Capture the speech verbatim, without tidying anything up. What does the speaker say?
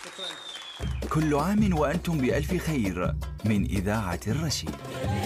كل عام وأنتم بألف خير من إذاعة الرشيد.